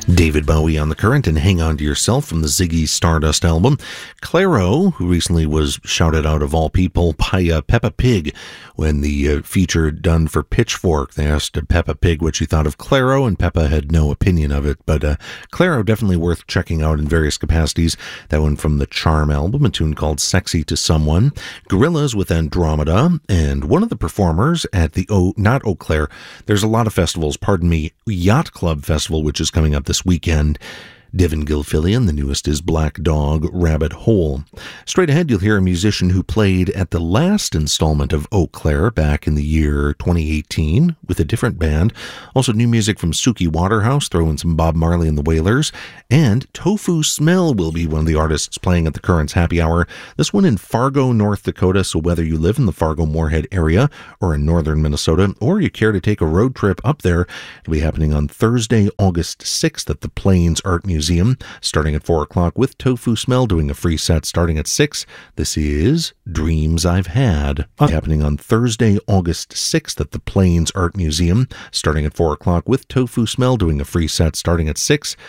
David Bowie on The Current and Hang On To Yourself from the Ziggy Stardust album. Clairo, who recently was shouted out of all people by Peppa Pig when the feature done for Pitchfork. They asked Peppa Pig what she thought of Clairo, and Peppa had no opinion of it. But Clairo definitely worth checking out in various capacities. That one from the Charm album, a tune called Sexy to Someone. Gorillaz with Andromeda, and one of the performers at the not Eau Claire, there's a lot of festivals, Yacht Club Festival, which is coming up this weekend. Devin Gilfillian, the newest is Black Dog Rabbit Hole. Straight ahead, you'll hear a musician who played at the last installment of Eau Claire back in the year 2018 with a different band. Also new music from Suki Waterhouse, throw in some Bob Marley and the Wailers. And Tofu Smell will be one of the artists playing at the Current's Happy Hour. This one in Fargo, North Dakota. So whether you live in the Fargo-Moorhead area or in northern Minnesota, or you care to take a road trip up there, it'll be happening on Thursday, August 6th at the Plains Art Museum, starting at 4 o'clock with Tofu Smell doing a free set starting at 6. This is Dreams I've Had. Happening on Thursday, August 6th at the Plains Art Museum, starting at 4 o'clock with Tofu Smell doing a free set starting at 6.